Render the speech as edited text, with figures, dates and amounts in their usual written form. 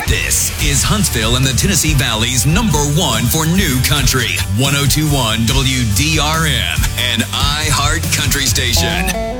This is Huntsville and the Tennessee Valley's #1 for new country. 102.1 WDRM, an iHeart Country station.